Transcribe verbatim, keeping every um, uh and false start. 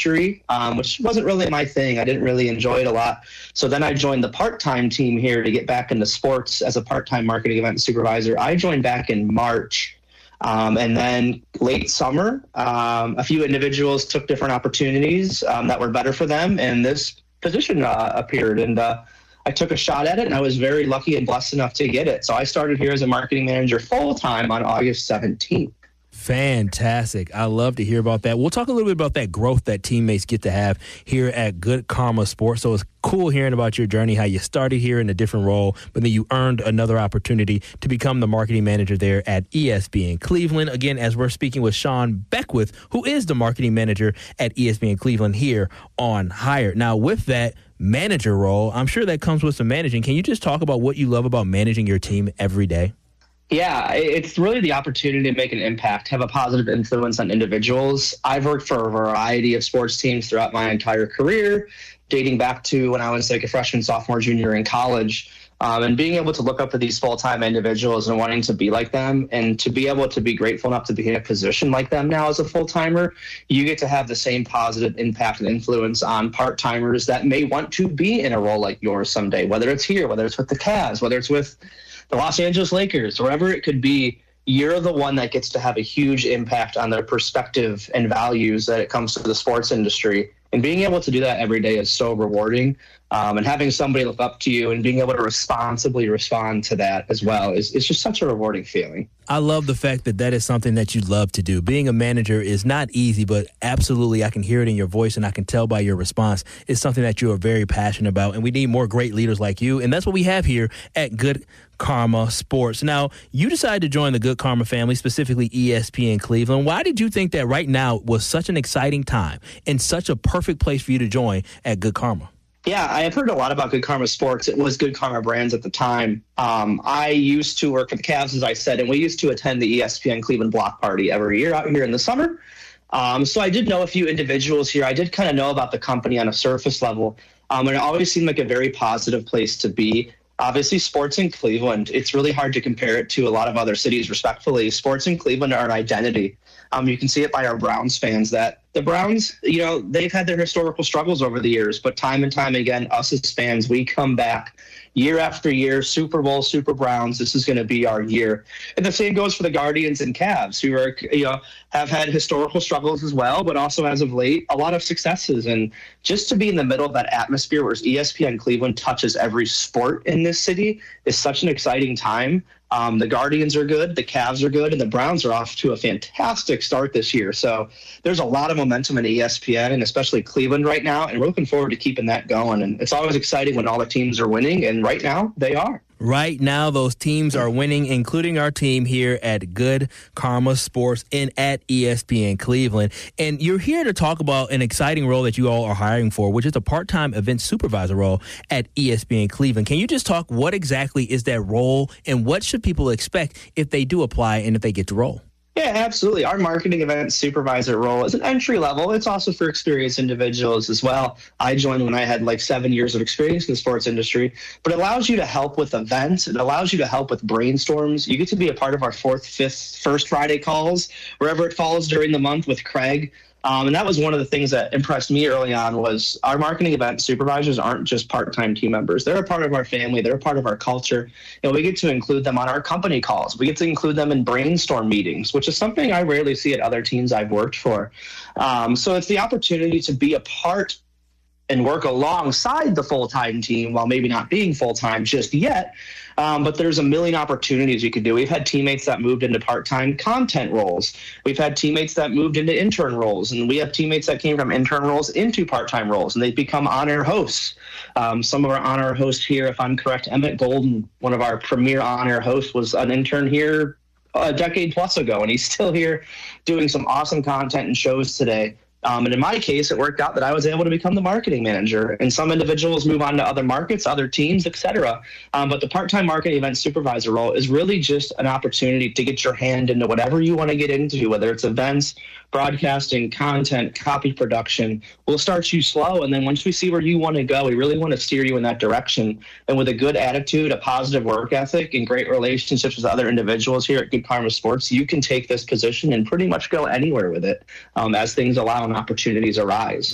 industry, um, which wasn't really my thing. I didn't really enjoy it a lot. So then I joined the part-time team here to get back into sports as a part-time marketing event supervisor. I joined back in March. Um, and then late summer, um, a few individuals took different opportunities um, that were better for them, and this position uh, appeared. And uh, I took a shot at it, and I was very lucky and blessed enough to get it. So I started here as a marketing manager full-time on August seventeenth. Fantastic. I love to hear about that. We'll talk a little bit about that growth that teammates get to have here at Good Karma Sports. So it's cool hearing about your journey, how you started here in a different role, but then you earned another opportunity to become the marketing manager there at E S P N Cleveland. Again, as we're speaking with Sean Beckwith, who is the marketing manager at E S P N Cleveland here on Hired. Now, with that manager role, I'm sure that comes with some managing. Can you just talk about what you love about managing your team every day? Yeah, it's really the opportunity to make an impact, have a positive influence on individuals. I've worked for a variety of sports teams throughout my entire career, dating back to when I was like a freshman, sophomore, junior in college. Um, and being able to look up to these full-time individuals and wanting to be like them, and to be able to be grateful enough to be in a position like them now as a full-timer, you get to have the same positive impact and influence on part-timers that may want to be in a role like yours someday, whether it's here, whether it's with the Cavs, whether it's with the Los Angeles Lakers, wherever it could be. You're the one that gets to have a huge impact on their perspective and values that it comes to the sports industry. And being able to do that every day is so rewarding. Um, and having somebody look up to you and being able to responsibly respond to that as well is, is just such a rewarding feeling. I love the fact that that is something that you love to do. Being a manager is not easy, but absolutely I can hear it in your voice and I can tell by your response. It's something that you are very passionate about, and we need more great leaders like you. And that's what we have here at Good Karma Sports. Now, you decided to join the Good Karma family, specifically E S P N Cleveland. Why did you think that right now was such an exciting time and such a perfect place for you to join at Good Karma? Yeah, I have heard a lot about Good Karma Sports. It was Good Karma Brands at the time. Um, I used to work for the Cavs, as I said, and we used to attend the E S P N Cleveland block party every year out here in the summer. Um, so I did know a few individuals here. I did kind of know about the company on a surface level, um, and it always seemed like a very positive place to be. Obviously, sports in Cleveland, it's really hard to compare it to a lot of other cities, respectfully. Sports in Cleveland are an identity. Um, you can see it by our Browns fans that the Browns, you know, they've had their historical struggles over the years, but time and time again, us as fans, we come back year after year, Super Bowl, Super Browns. This is going to be our year. And the same goes for the Guardians and Cavs, who are, you know, have had historical struggles as well, but also as of late, a lot of successes. And just to be in the middle of that atmosphere where E S P N Cleveland touches every sport in this city is such an exciting time. Um, the Guardians are good, the Cavs are good, and the Browns are off to a fantastic start this year. So there's a lot of momentum in E S P N and especially Cleveland right now, and we're looking forward to keeping that going. And it's always exciting when all the teams are winning, and right now they are. Right now, those teams are winning, including our team here at Good Karma Sports and at E S P N Cleveland. And you're here to talk about an exciting role that you all are hiring for, which is a part-time event supervisor role at E S P N Cleveland. Can you just talk what exactly is that role and what should people expect if they do apply and if they get the role? Yeah, absolutely. Our marketing event supervisor role is an entry level. It's also for experienced individuals as well. I joined when I had like seven years of experience in the sports industry, but it allows you to help with events. It allows you to help with brainstorms. You get to be a part of our fourth, fifth, first Friday calls, wherever it falls during the month with Craig. Um, and that was one of the things that impressed me early on was our marketing event supervisors aren't just part-time team members. They're a part of our family. They're a part of our culture. You know, we get to include them on our company calls. We get to include them in brainstorm meetings, which is something I rarely see at other teams I've worked for. Um, so it's the opportunity to be a part and work alongside the full-time team while maybe not being full-time just yet. Um, but there's a million opportunities you could do. We've had teammates that moved into part-time content roles. We've had teammates that moved into intern roles, and we have teammates that came from intern roles into part-time roles, and they've become on-air hosts. Um, some of our on-air hosts here, if I'm correct, Emmett Golden, one of our premier on-air hosts, was an intern here a decade plus ago, and he's still here doing some awesome content and shows today. Um, and in my case, it worked out that I was able to become the marketing manager. And some individuals move on to other markets, other teams, et cetera. Um, but the part-time marketing event supervisor role is really just an opportunity to get your hand into whatever you want to get into, whether it's events, broadcasting, content, copy production. We'll start you slow, and then once we see where you want to go, we really want to steer you in that direction. And with a good attitude, a positive work ethic, and great relationships with other individuals here at Good Karma Sports, you can take this position and pretty much go anywhere with it um, as things allow and opportunities arise.